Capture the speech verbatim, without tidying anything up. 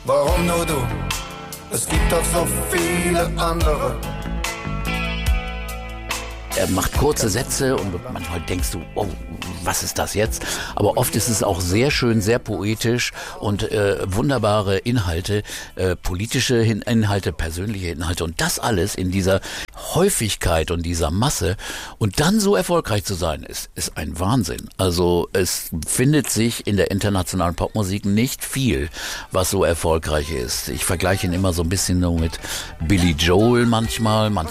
Warum nur du? Es gibt doch so viele andere. Er macht kurze Sätze und manchmal denkst du, oh, was ist das jetzt? Aber oft ist es auch sehr schön, sehr poetisch und äh, wunderbare Inhalte, äh, politische Inhalte, persönliche Inhalte und das alles in dieser Häufigkeit und dieser Masse und dann so erfolgreich zu sein, ist, ist ein Wahnsinn. Also es findet sich in der internationalen Popmusik nicht viel, was so erfolgreich ist. Ich vergleiche ihn immer so ein bisschen nur mit Billy Joel manchmal, manchmal